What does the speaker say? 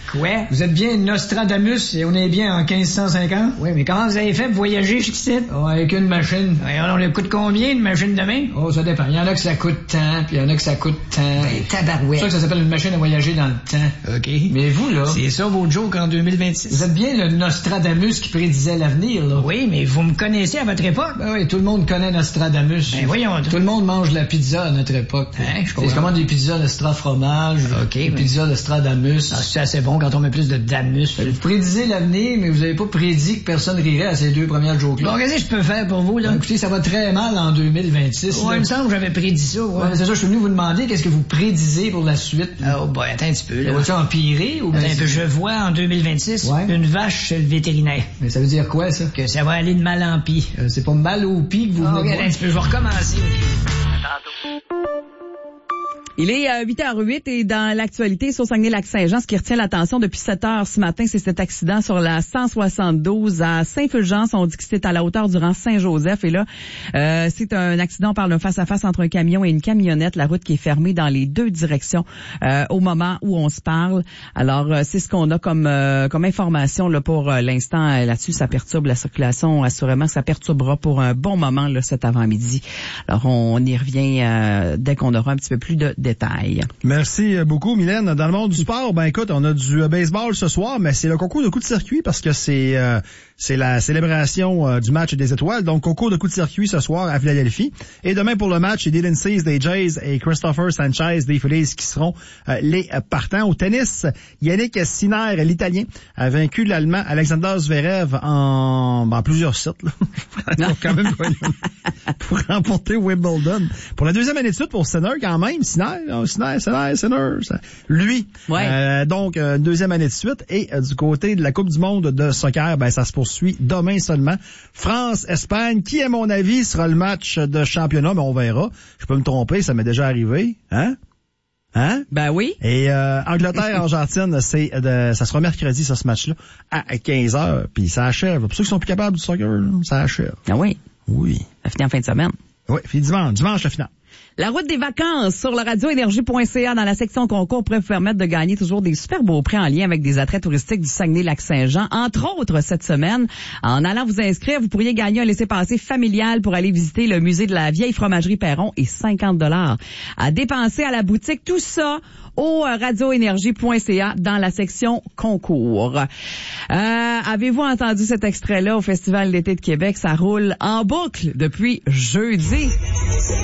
Quoi? Vous êtes bien Nostradamus et on est bien en 1550? Oui, mais comment vous avez fait pour voyager jusqu'ici? Oh, avec une machine. Ouais, alors, le coûte combien, une machine de main? Oh, ça dépend. Il y en a que ça coûte tant, puis il y en a que ça coûte tant. Ben, tabarouette. C'est ça que ça s'appelle une machine à voyager dans le temps. OK. Mais vous, là... C'est ça, vos jokes en 2026. Vous êtes bien le Nostradamus qui prédisait l'avenir, là. Oui, mais vous me connaissez à votre époque? Ben oui, tout le monde connaît Nostradamus. Ben voyons. Tout le monde mange de la pizza à notre époque. Hein, je comprends. C'est comment des pizzas d'Estra fromage, des pizzas d'Estradamus. Ah, c'est assez bon quand on met plus de damus. Vous prédisez l'avenir, mais vous avez pas prédit que personne rirait à ces deux premières jokes-là. Bon, qu'est-ce que je peux faire pour vous, là? Ben, écoutez, ça va très mal en 2026. Ouais, il me semble que j'avais prédit ça, ouais. Ouais, c'est ça, je suis venu vous demander qu'est-ce que vous prédisez pour la suite. Oh, boy, attends un petit peu, là. Ça va-tu empirer ou Attends bien... un peu, je vois en 2026 Ouais. une vache chez le vétérinaire. Mais ça veut dire quoi, ça? Que ça va aller de mal en pis. C'est pas mal au pis que vous Oh, venez de regarde voir. un petit peu, je vais recommencer. Tantôt. Il est 8h08 et dans l'actualité sur Saguenay-Lac-Saint-Jean, ce qui retient l'attention depuis 7 heures ce matin, c'est cet accident sur la 172 à Saint-Fulgence. On dit que c'est à la hauteur du rang Saint-Joseph. Et là, c'est un accident, on parle d'un face-à-face entre un camion et une camionnette. La route qui est fermée dans les deux directions au moment où on se parle. Alors, c'est ce qu'on a comme information là pour l'instant là-dessus. Ça perturbe la circulation. Assurément, ça perturbera pour un bon moment là cet avant-midi. Alors, on y revient dès qu'on aura un petit peu plus de détails. Merci beaucoup, Mylène. Dans le monde du sport, ben écoute, on a du baseball ce soir, mais c'est le concours de coups de circuit parce que c'est la célébration du match des étoiles. Donc, concours de coups de circuit ce soir à Philadelphie. Et demain pour le match, c'est Dylan Cease des Jays et Christopher Sanchez des Phillies qui seront les partants. Au tennis, Yannick Sinner, l'Italien, a vaincu l'Allemand Alexander Zverev en plusieurs sets. Là. Quand même pour remporter Wimbledon. Pour la deuxième année de suite pour Sinner, quand même, Sinner. Lui. Ouais. Donc, deuxième année de suite. Et du côté de la Coupe du monde de soccer, ben ça se poursuit demain seulement. France-Espagne, qui, à mon avis, sera le match de championnat, mais on verra. Je peux me tromper, ça m'est déjà arrivé. Hein? Ben oui. Et Angleterre-Argentine, ça sera mercredi, ça, ce match-là, à 15h, puis ça achève. Pour ceux qui sont plus capables du soccer, là, ça achève. Ah oui. Oui. Ça finit en fin de semaine. Oui, puis dimanche, la finale. La route des vacances sur le radioénergie.ca dans la section concours pourrait vous permettre de gagner toujours des super beaux prix en lien avec des attraits touristiques du Saguenay-Lac-Saint-Jean. Entre autres, cette semaine, en allant vous inscrire, vous pourriez gagner un laissez-passer familial pour aller visiter le musée de la vieille fromagerie Perron et 50 $ à dépenser à la boutique. Tout ça au radioénergie.ca dans la section concours. Avez-vous entendu cet extrait-là au Festival d'été de Québec? Ça roule en boucle depuis jeudi.